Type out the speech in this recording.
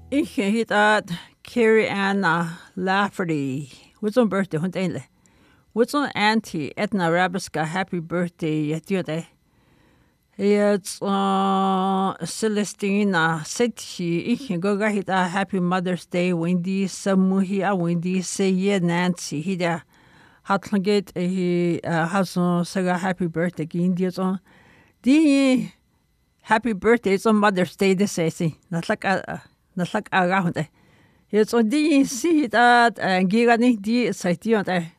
Ich hit at Carrie Anna Lafferty. What's on birthday? Hunt ain't What's on Auntie Edna Rabiska? Happy birthday, Yetiode. It's Celestina Seti. Ich go hit a happy Mother's Day. Wendy Samuhi a Wendy say yeah Nancy. He da Hatlangate he has on saga happy birthday. Indians on the happy birthday. It's on Mother's Day. This says not like around it. It's on the see that and gigani the site